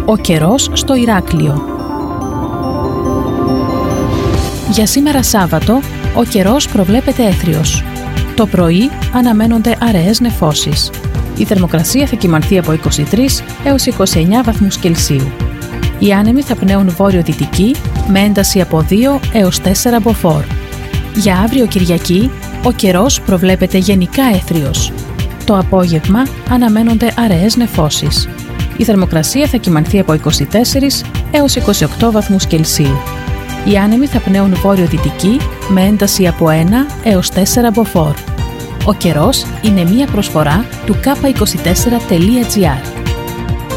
Ο καιρός στο Ηράκλειο. Για σήμερα Σάββατο, ο καιρός προβλέπεται έθριος. Το πρωί αναμένονται αραιές νεφώσεις. Η θερμοκρασία θα κυμανθεί από 23 έως 29 βαθμούς Κελσίου. Οι άνεμοι θα πνέουν βόρειο-δυτική με ένταση από 2 έως 4 μποφόρ. Για αύριο Κυριακή, ο καιρός προβλέπεται γενικά έθριος. Το απόγευμα αναμένονται αραιές νεφώσεις. Η θερμοκρασία θα κυμανθεί από 24 έως 28 βαθμούς Κελσίου. Οι άνεμοι θα πνέουν βόρειο-δυτική με ένταση από 1 έως 4 μποφόρ. Ο καιρός είναι μία προσφορά του K24.gr.